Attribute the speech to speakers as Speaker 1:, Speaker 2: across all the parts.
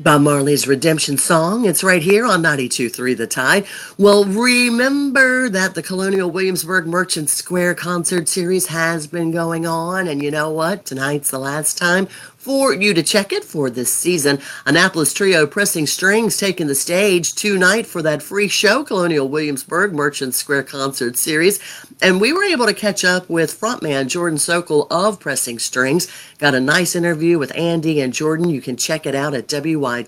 Speaker 1: Bob Marley's Redemption Song. It's right here on 92.3 The Tide. Well, remember that the Colonial Williamsburg Merchant Square concert series has been going on, and you know what? Tonight's the last time for you to check it for this season. Annapolis Trio Pressing Strings taking the stage tonight for that free show, Colonial Williamsburg Merchant Square Concert Series. And we were able to catch up with frontman Jordan Sokol of Pressing Strings. Got a nice interview with Andy and Jordan. You can check it out at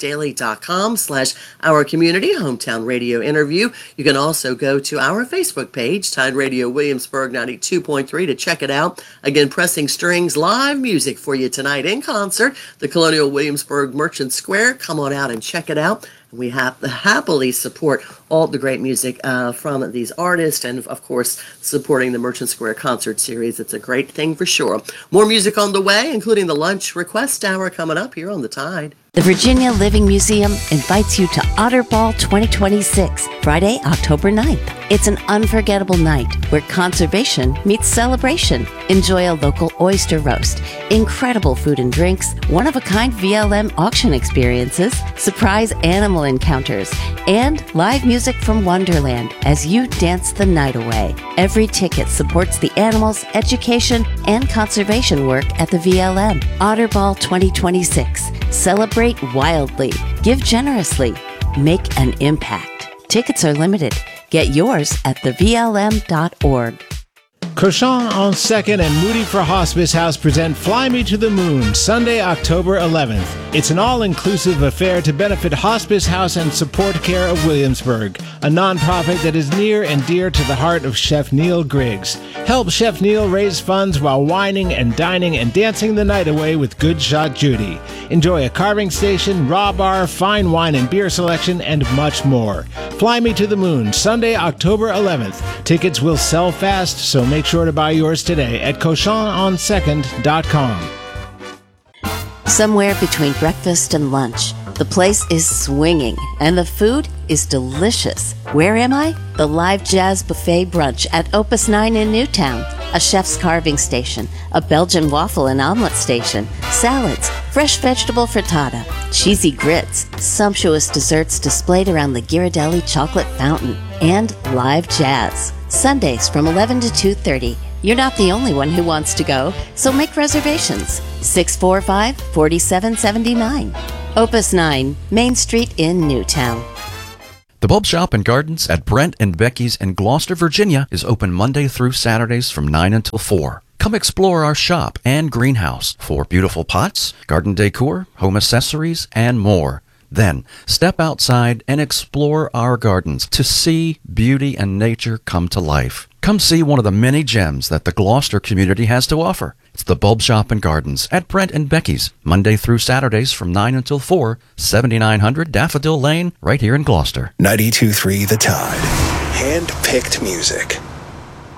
Speaker 1: wydaily.com/our community hometown radio interview. You can also go to our Facebook page, Tide Radio Williamsburg 92.3, to check it out. Again, Pressing Strings live music for you tonight in concert. The Colonial Williamsburg Merchant Square. Come on out and check it out. We have to happily support all the great music from these artists and, of course, supporting the Merchant Square Concert Series. It's a great thing for sure. More music on the way, including the lunch request hour coming up here on The Tide.
Speaker 2: The Virginia Living Museum invites you to Otter Ball 2026, Friday, October 9th. It's an unforgettable night where conservation meets celebration. Enjoy a local oyster roast, incredible food and drinks, one-of-a-kind VLM auction experiences, surprise animal encounters, and live music from Wonderland as you dance the night away. Every ticket supports the animals, education, and conservation work at the VLM. Otter Ball 2026. Celebrate wildly. Give generously. Make an impact. Tickets are limited. Get yours at thevlm.org.
Speaker 3: Cochon on 2nd and Moody for Hospice House present Fly Me to the Moon, Sunday, October 11th. It's an all-inclusive affair to benefit Hospice House and Support Care of Williamsburg, a nonprofit that is near and dear to the heart of Chef Neil Griggs. Help Chef Neil raise funds while wining and dining and dancing the night away with Good Shot Judy. Enjoy a carving station, raw bar, fine wine and beer selection, and much more. Fly Me to the Moon, Sunday, October 11th. Tickets will sell fast, so make sure to buy yours today at cochononsecond.com.
Speaker 2: Somewhere between breakfast and lunch, the place is swinging and the food is delicious. Where am I? The Live Jazz Buffet Brunch at Opus 9 in Newtown. A chef's carving station, a Belgian waffle and omelet station, salads, fresh vegetable frittata, cheesy grits, sumptuous desserts displayed around the Ghirardelli chocolate fountain, and live jazz. Sundays from 11 to 2:30. You're not the only one who wants to go, so make reservations. 645-4779. Opus 9, Main Street in Newtown.
Speaker 4: The Bulb Shop and Gardens at Brent and Becky's in Gloucester, Virginia is open Monday through Saturdays from 9 until 4. Come explore our shop and greenhouse for beautiful pots, garden decor, home accessories, and more. Then, step outside and explore our gardens to see beauty and nature come to life. Come see one of the many gems that the Gloucester community has to offer. It's the Bulb Shop and Gardens at Brent and Becky's, Monday through Saturdays from 9 until 4, 7900 Daffodil Lane, right here in Gloucester.
Speaker 5: 92.3 The Tide. Hand-picked music.